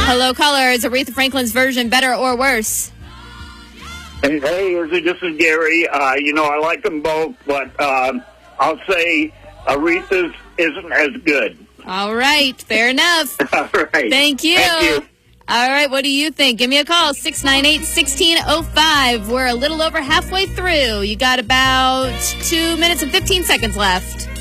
Hello, caller. Is Aretha Franklin's version better or worse? Hey, this is Gary. I like them both, but I'll say Aretha's isn't as good. All right. Fair enough. All right. Thank you. All right. What do you think? Give me a call, 698-1605. We're a little over halfway through. You got about 2 minutes and 15 seconds left.